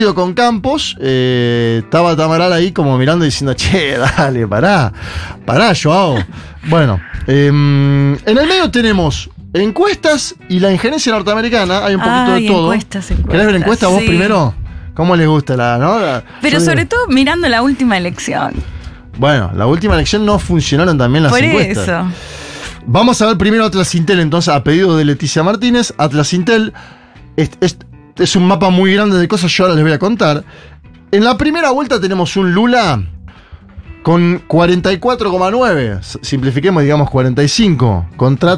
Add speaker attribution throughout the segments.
Speaker 1: con Campos, estaba Tamaral ahí como mirando y diciendo, che, dale, pará, Joao. Bueno, en el medio tenemos encuestas y la injerencia norteamericana, hay un poquito de todo.
Speaker 2: Encuestas.
Speaker 1: ¿Querés ver encuestas vos primero? ¿Cómo les gusta
Speaker 2: Pero sobre todo mirando la última elección.
Speaker 1: Bueno, la última elección no funcionaron también las encuestas. Por eso. Vamos a ver primero Atlas Intel, entonces, a pedido de Leticia Martínez. Atlas Intel es un mapa muy grande de cosas, yo ahora les voy a contar. En la primera vuelta tenemos un Lula con 44,9, simplifiquemos, digamos 45, contra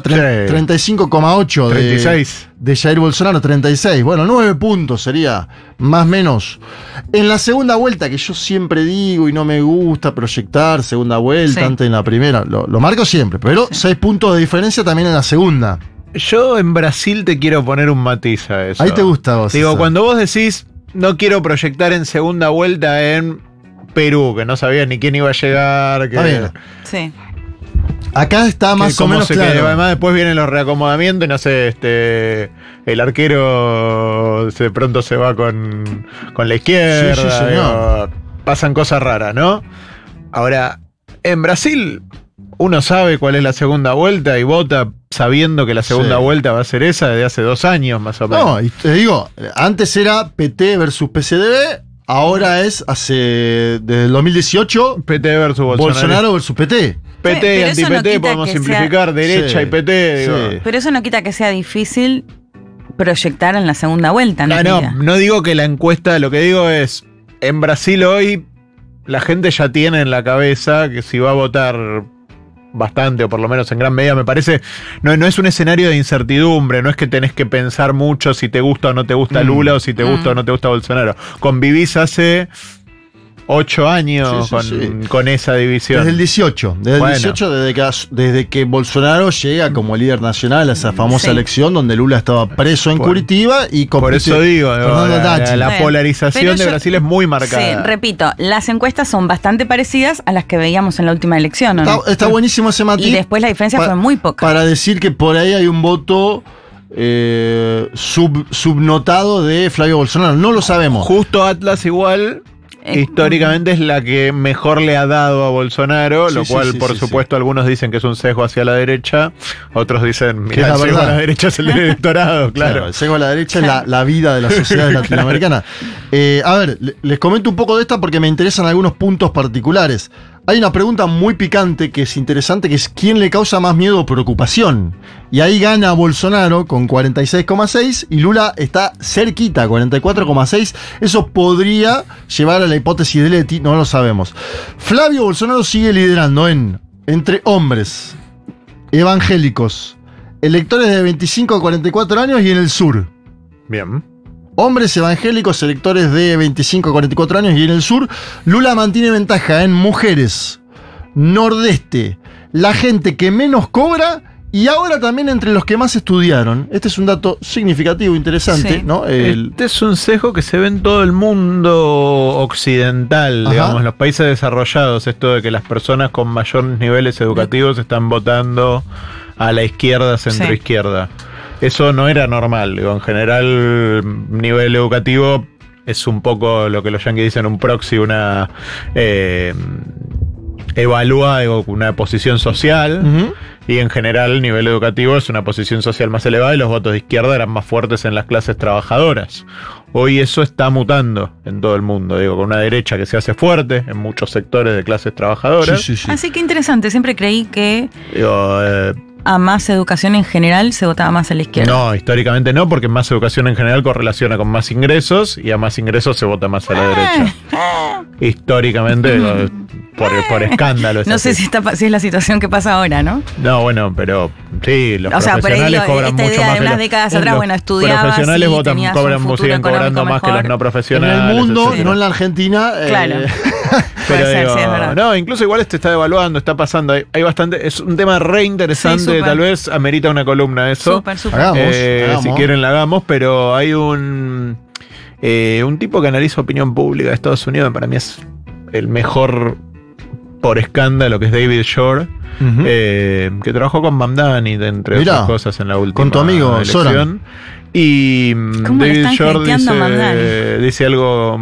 Speaker 1: 35,8 de Jair Bolsonaro, 36. Bueno, 9 puntos sería, más o menos. En la segunda vuelta, que yo siempre digo y no me gusta proyectar segunda vuelta antes en la primera, lo marco siempre, pero 6 puntos de diferencia también en la segunda.
Speaker 3: Yo en Brasil te quiero poner un matiz a eso.
Speaker 1: Ahí te gusta a vos.
Speaker 3: Digo, cuando vos decís, no quiero proyectar en segunda vuelta en Perú, que no sabía ni quién iba a llegar. Que...
Speaker 2: Sí.
Speaker 1: Acá está más o menos claro.
Speaker 3: Que además después vienen los reacomodamientos y no sé, el arquero de pronto se va con la izquierda.
Speaker 1: Sí, señor.
Speaker 3: Pasan cosas raras, ¿no? Ahora, en Brasil uno sabe cuál es la segunda vuelta y vota sabiendo que la segunda vuelta va a ser esa desde hace 2 años más o menos.
Speaker 1: No, y te digo, antes era PT versus PCDB, ahora es desde el 2018
Speaker 3: PT versus
Speaker 1: Bolsonaro versus PT.
Speaker 3: PT y anti-PT, podemos simplificar, derecha y PT. Digo.
Speaker 2: Pero eso no quita que sea difícil proyectar en la segunda vuelta.
Speaker 3: No digo que la encuesta, lo que digo es, en Brasil hoy la gente ya tiene en la cabeza que si va a votar bastante, o por lo menos en gran medida, me parece, no es un escenario de incertidumbre, no es que tenés que pensar mucho si te gusta o no te gusta Lula o si te gusta o no te gusta Bolsonaro. Convivís hace 8 años con esa división.
Speaker 1: Desde el 18. Desde que Bolsonaro llega como líder nacional a esa famosa elección donde Lula estaba preso en Curitiba y
Speaker 3: por eso digo, la polarización de Brasil es muy marcada.
Speaker 2: Sí, repito, las encuestas son bastante parecidas a las que veíamos en la última elección, ¿no?
Speaker 1: Está buenísimo ese matiz.
Speaker 2: Y después la diferencia fue muy poca.
Speaker 1: Para decir que por ahí hay un voto subnotado de Flavio Bolsonaro. No lo sabemos.
Speaker 3: Justo Atlas igual... históricamente es la que mejor le ha dado a Bolsonaro, lo cual por supuesto algunos dicen que es un sesgo hacia la derecha, otros dicen mira, el sesgo a la derecha es el electorado, claro.
Speaker 1: El sesgo a la derecha es la vida de la sociedad latinoamericana. A ver, les comento un poco de esta porque me interesan algunos puntos particulares. Hay una pregunta muy picante que es interesante, que es ¿quién le causa más miedo o preocupación? Y ahí gana Bolsonaro con 46,6 y Lula está cerquita, 44,6. Eso podría llevar a la hipótesis de Leti, no lo sabemos. Flavio Bolsonaro sigue liderando entre hombres, evangélicos, electores de 25 a 44 años y en el sur.
Speaker 3: Bien.
Speaker 1: Hombres evangélicos, electores de 25 a 44 años y en el sur, Lula mantiene ventaja en mujeres, nordeste, la gente que menos cobra y ahora también entre los que más estudiaron. Este es un dato significativo, interesante, ¿no?
Speaker 3: Este es un sesgo que se ve en todo el mundo occidental, digamos, en los países desarrollados, esto de que las personas con mayores niveles educativos están votando a la izquierda, centroizquierda. Eso no era normal, digo, en general nivel educativo es un poco lo que los yanquis dicen un proxy, una evalúa una posición social y en general el nivel educativo es una posición social más elevada y los votos de izquierda eran más fuertes en las clases trabajadoras. Hoy eso está mutando en todo el mundo, digo, con una derecha que se hace fuerte en muchos sectores de clases trabajadoras.
Speaker 2: Así que interesante, siempre creí que... a más educación en general se votaba más a la izquierda.
Speaker 3: No, históricamente no, porque más educación en general correlaciona con más ingresos y a más ingresos se vota más a la derecha. Históricamente, por escándalo.
Speaker 2: No sé si es la situación que pasa ahora, ¿no?
Speaker 3: No, bueno, pero sí, los profesionales cobran mucho más.
Speaker 2: De unas décadas atrás, estudiabas.
Speaker 3: Los profesionales siguen cobrando más que los no profesionales.
Speaker 1: En el mundo, no en la Argentina.
Speaker 2: Claro.
Speaker 3: Pero digo, no, incluso igual está evaluando, está pasando. Hay bastante, es un tema re interesante, tal vez amerita una columna eso.
Speaker 2: Súper.
Speaker 1: Hagamos.
Speaker 3: Si quieren la hagamos, pero hay un tipo que analiza opinión pública de Estados Unidos, para mí es el mejor por escándalo, que es David Shore, que trabajó con Mamdani, entre otras cosas, en la última
Speaker 1: con tu amigo
Speaker 3: elección.
Speaker 1: Soran.
Speaker 3: Y
Speaker 2: ¿Cómo le
Speaker 3: David
Speaker 2: están
Speaker 3: Shore
Speaker 2: hateando a Mamdani?
Speaker 3: dice algo